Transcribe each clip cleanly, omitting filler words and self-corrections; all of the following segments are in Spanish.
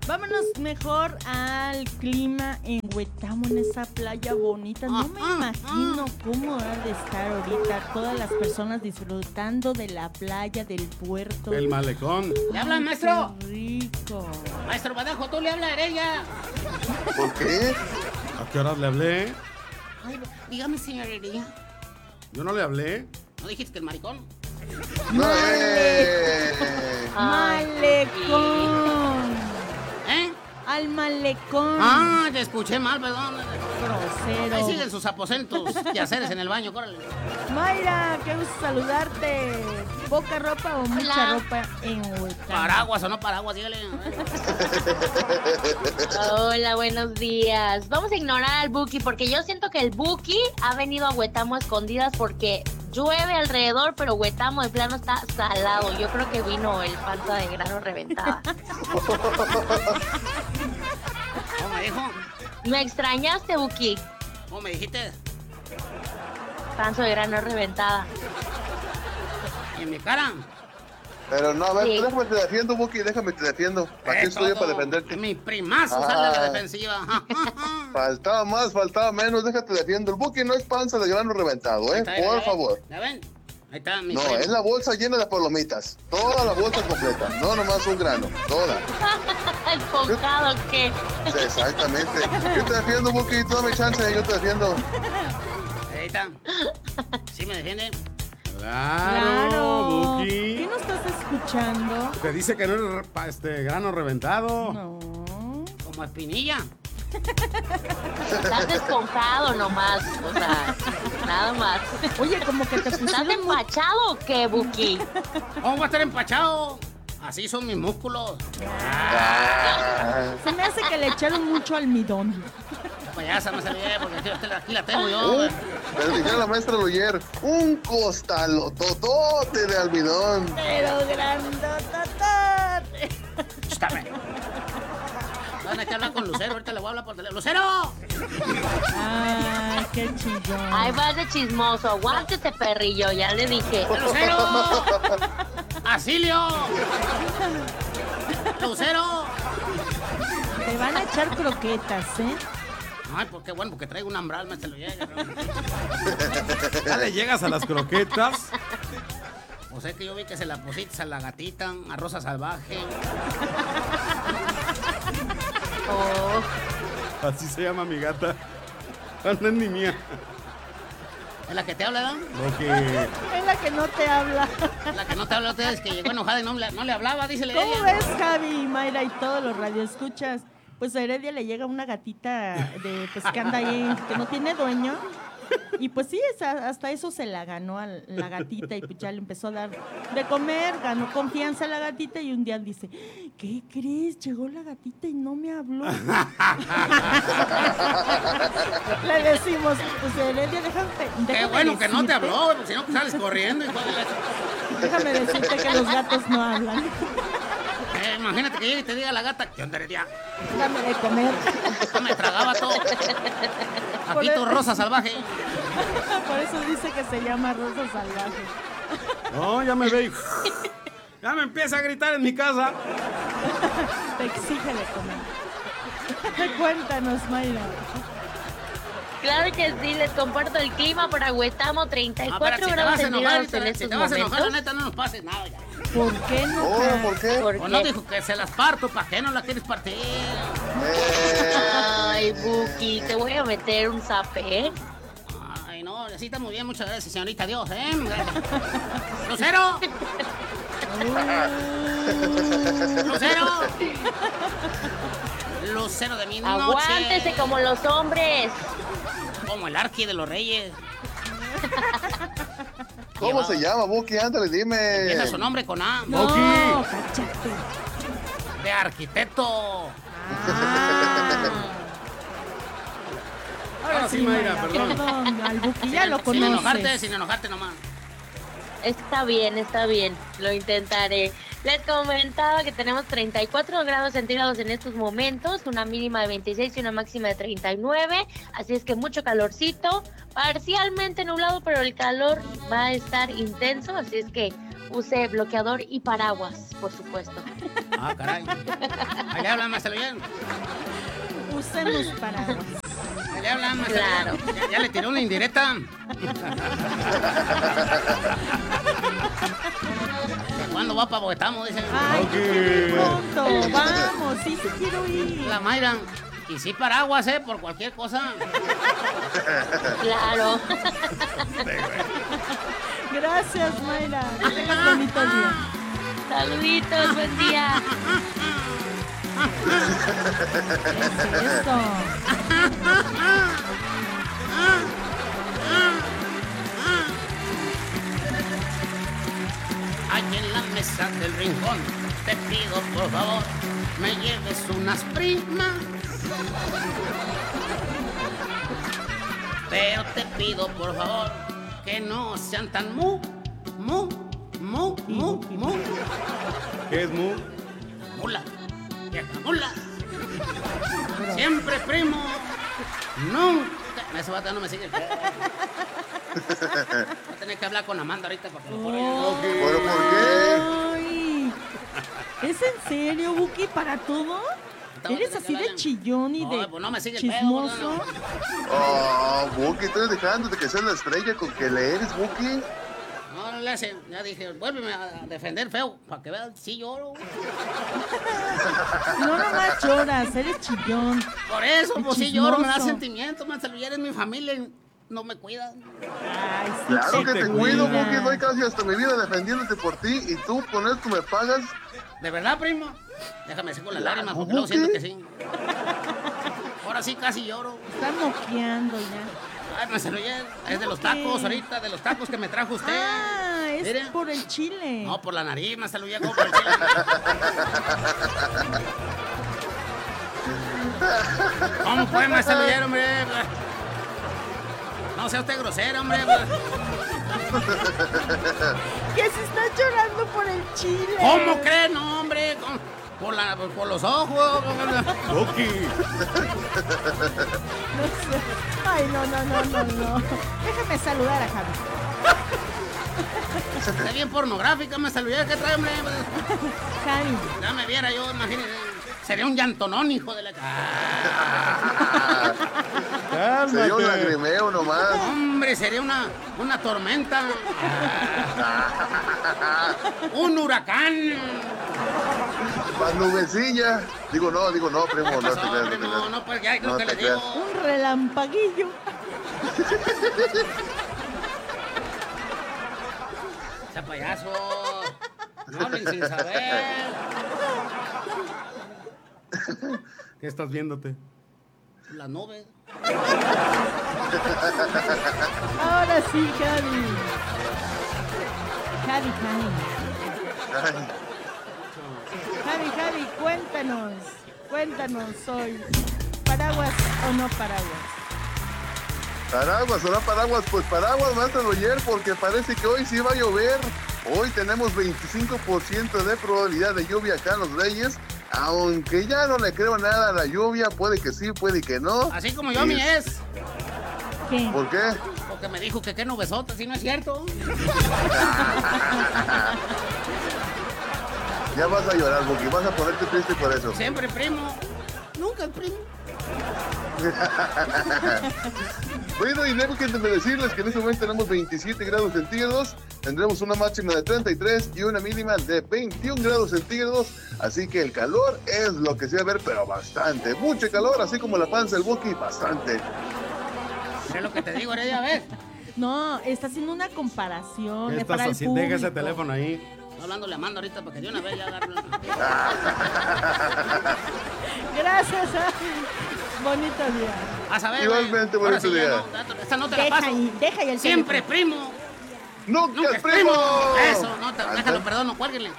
Vámonos mejor al clima en Huetamo, en esa playa bonita. No me imagino cómo ha de estar ahorita todas las personas disfrutando de la playa, del puerto. El malecón. ¿Le hablan, maestro? Qué rico. Maestro Badejo, tú le hablas a Heredia. ¿Por qué? ¿A qué horas le hablé? Ay, dígame, señor Heredia. Yo no le hablé. ¿No dijiste que el maricón? ¡No! Malecón. ¿Eh? Al malecón. Ah, te escuché mal, perdón. Grosero. Ahí siguen sus aposentos y haceres en el baño, córrele. Mayra, qué gusto saludarte. ¿Poca ropa o mucha ropa en Huetamo? Paraguas o no paraguas, dígale. Hola, buenos días. Vamos a ignorar al Buki porque yo siento que el Buki ha venido a Huetamo a escondidas porque llueve alrededor, pero Huetamo de plano está salado. Yo creo que vino el panza de grano reventada. ¿Cómo me dijo? ¿Me extrañaste, Buki? ¿Cómo me dijiste? Panza de grano reventada. ¿Y en mi cara? Pero no, a ver, Sí. déjame te defiendo, Buki, déjame te defiendo. Aquí estoy yo para defenderte. Mi primazo sale a la Ah. defensiva. Faltaba más, faltaba menos, déjate defiendo. El Buki no es panza de grano reventado, Ahí está, por favor. ¿Ya ven? Ahí está mi No, primo. es la bolsa llena de palomitas. Toda la bolsa completa. No nomás un grano, toda. ¿Enfocado qué? Sí, exactamente. Yo te defiendo, Buki, tú dame chance, yo te defiendo. Ahí está. ¿Sí me defiende? Claro, Buki. ¿Qué no estás escuchando? Te dice que no es grano reventado. No. Como espinilla. Estás esponjado nomás, o sea, nada más. Oye, como que te ¿Estás pusieron muy... empachado o qué, Buki? ¿Cómo va a estar empachado? Así son mis músculos. Ah, Se me hace que le echaron mucho almidón. La payasa me salió porque aquí la tengo yo. pero dijera la maestra Loyer, un costalototote de almidón. Pero grandototote. Chústame. Van a hablar con Lucero, ahorita le voy a hablar por teléfono. ¡Lucero! Ah, qué chillón. Ahí vas de chismoso, aguántese, perrillo, ya le dije. ¡Lucero! ¡Asilio! ¡Lucero! Te van a echar croquetas, ¿eh? Ay, pues qué bueno, porque traigo un hambral, me se lo llega. ¿Ya le llegas a las croquetas? Pues es que yo vi que se la pusiste a la gatita, a Rosa Salvaje. Oh, Así se llama mi gata. No es ni mía. ¿Es la que te habla, ¿no? Lo que... Es la que no te habla. La que no te habla a ustedes, que llegó enojada y no le hablaba, dísele ¿Cómo ella. ves, Javi, Mayra y todos los radioescuchas? Pues a Heredia le llega una gatita de, pues, que anda ahí, que no tiene dueño. Y pues sí, hasta eso se la ganó a la gatita y pues ya le empezó a dar de comer, ganó confianza a la gatita y un día dice, ¿qué crees? Llegó la gatita y no me habló. Le decimos, pues Heredia, Qué bueno que no te habló, si no sales corriendo. Déjame decirte que los gatos no hablan. Imagínate que llegue y te diga la gata, ¿qué onda, Heredia? Dame de comer. Me tragaba todo. Papito Rosa Salvaje. Por eso dice que se llama Rosa Salvaje. No, ya me ve y... Ya me empieza a gritar en mi casa. Te exige de comer. Cuéntanos, Mayra. claro que sí, les comparto el clima para Huetamo, 34 si grados centígrados en si estos te vas a enojar, la momentos. neta, no nos pases nada ya. ¿Por qué no? Oh, ¿por qué? ¿Por O no qué? dijo que se las parto, ¿para qué no la quieres partir? Ay, Buki, te voy a meter un zape, ¿eh? Ay, no, así está muy bien, muchas gracias, señorita Dios, ¿eh? ¡Lucero! ¡Lucero! ¡Lucero de mi noche! Aguántese como los hombres. Como el arqui de los reyes. ¿Cómo se llama, Buki? Ándale, dime. Empieza su nombre con A. No, Buki. cáchate. De arquitecto. Ahora sí, Mayra, perdón. Al Buki ya lo Sin enojarte, conoces. sin enojarte nomás. Está bien, lo intentaré. Les comentaba que tenemos 34 grados centígrados en estos momentos, una mínima de 26 y una máxima de 39, así es que mucho calorcito, parcialmente nublado, pero el calor va a estar intenso, así es que use bloqueador y paraguas, por supuesto. Ah, caray. Ahí le hablan, maestro Luyer. Usen los paraguas. Ahí le hablan, maestro Claro. Luyer. Ya le tiró una indirecta. ¿Cuándo va para Boetamo? Dicen. Ay, qué pronto. Vamos, sí quiero ir. La Mayra. Y sí paraguas, por cualquier cosa. Claro. Gracias, Mayra. Que tengas bonito día. Saluditos, buen día. Eso. Aquí en la mesa del rincón te pido por favor me lleves unas primas. Pero te pido por favor que no sean tan mu. ¿Qué es mu? Mula, vieja mula. Siempre primo. Nunca. Ese vato no me sigue el pedo. Voy a tener que hablar con Amanda ahorita para que lo ponga. ¿Pero por qué? Ay, ¿es en serio, Buki, para todo? ¿Eres así de chillón y de Pues no me sigue el pedo. chismoso? Oh, Buki, estoy dejándote que seas la estrella con que le eres, Buki. No le hace. Ya dije, vuélveme a defender feo. Para que vean, sí lloro. No nomás lloras, eres chillón. Por eso, Qué pues sí lloro, me da chismoso. sentimientos. Más eres mi familia y no me cuidan. Ay, sí, Claro que te cuido, cuida. Buki. Doy casi hasta mi vida defendiéndote por ti. Y tú, con esto me pagas. ¿De verdad, primo? Déjame seco las lágrimas porque ¿Cómo luego siento qué? que sí. Ahora sí casi lloro. Está moqueando ya. Ay, me se lo llevo. Es de los tacos ahorita, de los tacos que me trajo usted. Ah, es Mire. por el chile. No, por la nariz, me se lo llevo por el chile. ¿Cómo fue, me se lo llevo, hombre? No sea usted grosero, hombre. Que se está llorando por el chile. ¿Cómo cree? No, hombre. Por los ojos. Buki. No sé. Ay, no. Déjame saludar a Javi. Está bien pornográfica, me saludé. ¿Qué trae, hombre? Javi. Ya me viera yo, imagínese. Sería un llantonón, hijo de la... Sería un Cálmate. lagrimeo nomás. Hombre, sería una tormenta. Un huracán. Más nubecilla. Digo no, primo. ¿Qué No te pasó, creas, no te primo? creas. No, pues ya es lo No que te le digo. creas. Un relampaguillo. Ese payaso. No hablen sin saber. ¿Qué estás viéndote? Las nubes. Ahora sí, Javi. Javi. Javi, cuéntanos hoy. ¿Paraguas o no paraguas? Paraguas, ¿o no paraguas? Pues paraguas, maestro ayer, porque parece que hoy sí va a llover. Hoy tenemos 25% de probabilidad de lluvia acá en Los Reyes. Aunque ya no le creo nada a la lluvia, puede que sí, puede que no. Así como yo, mi es. ¿Qué? ¿Por qué? Porque me dijo que qué nubesota, si no es cierto. Ya vas a llorar, Buki, vas a ponerte triste por eso. Siempre primo. Nunca primo. Bueno, y debo que decirles que en este momento tenemos 27 grados centígrados, tendremos una máxima de 33 y una mínima de 21 grados centígrados, así que el calor es lo que se va a ver, pero bastante, mucho calor, así como la panza del Buki, bastante. Es lo que te digo, Heredia, ¿ves? No, está haciendo una comparación ¿Qué para estás el haciendo? Deja ese público. teléfono ahí. Estoy hablándole a Amanda ahorita para que de una vez ya agarre. Gracias, Javi. Bonito día. Vas a ver, Igualmente, güey. Ahora bonito sí ya día. no, esta no te la paso. Deja ahí el Siempre teléfono. primo. ¡Nunca Nunca es primo! Eso, no te, déjalo, perdono, cuélguenle.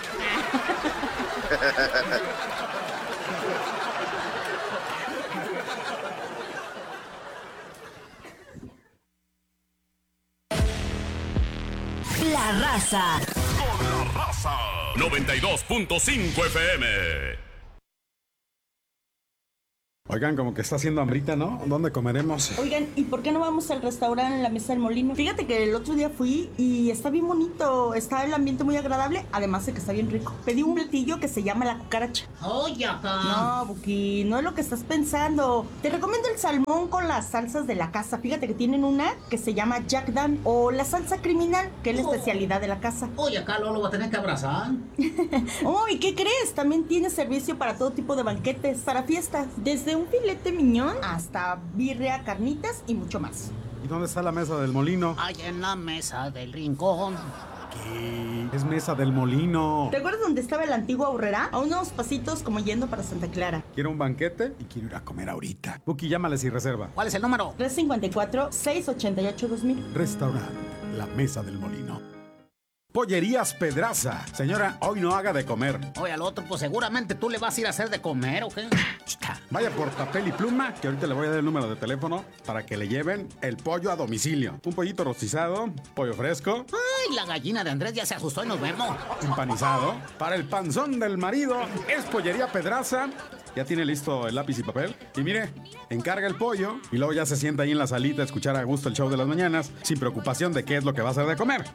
La raza. Con la raza. 92.5 FM. Oigan, como que está haciendo hambrita, ¿no? ¿Dónde comeremos? Oigan, ¿y por qué no vamos al restaurante en la Mesa del Molino? Fíjate que el otro día fui y está bien bonito, está el ambiente muy agradable, además de que está bien rico. Pedí un platillo que se llama la cucaracha. Oye, acá. No, Buki, no es lo que estás pensando. Te recomiendo el salmón con las salsas de la casa. Fíjate que tienen una que se llama Jack Dan o la salsa criminal, que es la especialidad de la casa. Oye, acá lo va a tener que abrazar. Oh, ¿y qué crees? También tiene servicio para todo tipo de banquetes, para fiestas, desde un filete miñón hasta birria, carnitas y mucho más. ¿Y dónde está la Mesa del Molino? Ay, en la mesa del rincón. ¿Qué? Es Mesa del Molino. ¿Te acuerdas dónde estaba el antiguo Aurrera? A unos pasitos como yendo para Santa Clara. Quiero un banquete y quiero ir a comer ahorita. Buki, llámales y reserva. ¿Cuál es el número? 354-688-2000. Restaurante La Mesa del Molino. Pollerías Pedraza. Señora, hoy no haga de comer. Oye, al otro, pues seguramente tú le vas a ir a hacer de comer, ¿o qué? Vaya por papel y pluma, que ahorita le voy a dar el número de teléfono para que le lleven el pollo a domicilio. Un pollito rostizado, pollo fresco, Ay, la gallina de Andrés ya se asustó y nos vemos. empanizado. Para el panzón del marido, es Pollería Pedraza. Ya tiene listo el lápiz y papel. Y mire, encarga el pollo y luego ya se sienta ahí en la salita a escuchar a gusto el show de las mañanas, sin preocupación de qué es lo que va a hacer de comer.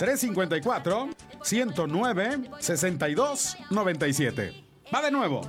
354-109-6297. Va de nuevo,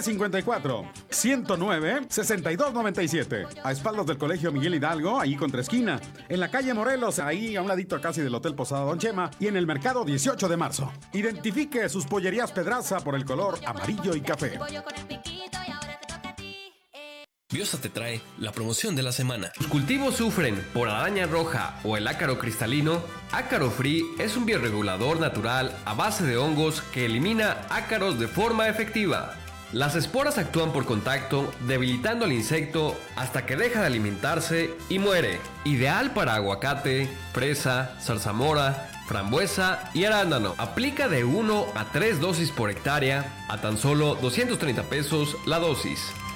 354-109-6297. A espaldas del Colegio Miguel Hidalgo, ahí contra esquina. En la calle Morelos, ahí a un ladito casi del Hotel Posada Don Chema. Y en el mercado 18 de marzo. Identifique sus pollerías Pedraza por el color amarillo y café. Biosa te trae la promoción de la semana. Los cultivos sufren por araña roja o el ácaro cristalino. Ácaro Free es un bioregulador natural a base de hongos que elimina ácaros de forma efectiva. Las esporas actúan por contacto, debilitando al insecto hasta que deja de alimentarse y muere. Ideal para aguacate, fresa, zarzamora, frambuesa y arándano. Aplica de 1 a 3 dosis por hectárea a tan solo 230 pesos la dosis.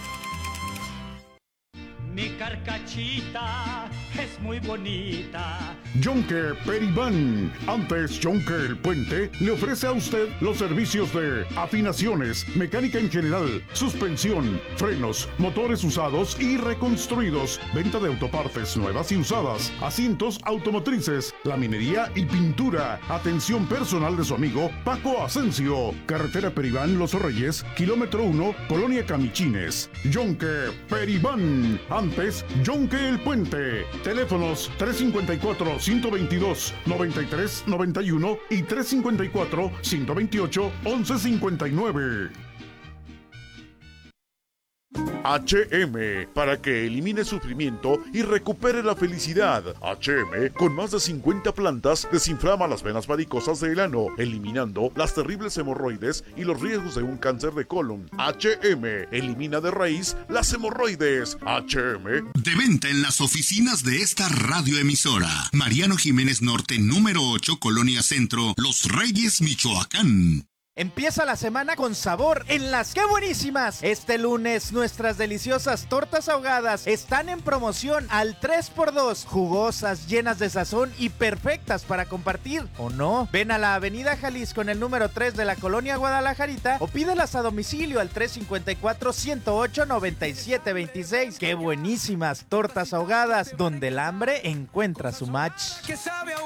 Mi carcachita es muy bonita. Yonke Peribán, antes Yonke el Puente, le ofrece a usted los servicios de afinaciones, mecánica en general, suspensión, frenos, motores usados y reconstruidos, venta de autopartes nuevas y usadas, asientos automotrices, laminería y pintura. Atención personal de su amigo Paco Asensio. Carretera Peribán Los Reyes, kilómetro 1, Colonia Camichines. Yonke Peribán, antes Yonke el Puente. Teléfonos 354-122-9391 y 354-128-1159. HM, para que elimine sufrimiento y recupere la felicidad. HM, con más de 50 plantas, desinflama las venas varicosas del ano, eliminando las terribles hemorroides y los riesgos de un cáncer de colon. HM, elimina de raíz las hemorroides. HM. De venta en las oficinas de esta radioemisora. Mariano Jiménez Norte, número 8, Colonia Centro, Los Reyes, Michoacán. Empieza la semana con sabor en las ¡Qué buenísimas! Este lunes nuestras deliciosas tortas ahogadas están en promoción al 3x2, jugosas, llenas de sazón y perfectas para compartir, ¿o no? Ven a la Avenida Jalisco en el número 3 de la Colonia Guadalajarita o pídelas a domicilio al 354-108-9726. ¡Qué buenísimas tortas ahogadas! Donde el hambre encuentra su match.